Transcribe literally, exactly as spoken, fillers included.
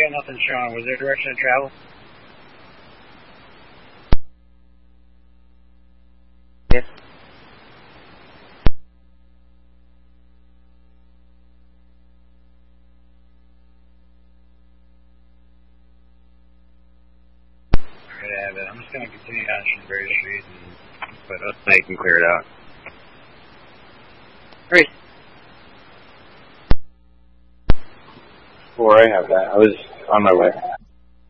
got nothing showing. Was there direction of travel? Yes. Alright, I have it. I'm just going to continue down Shinbury Street and put up. Now you can clear it out. Great. Four, I have that. I was on my way.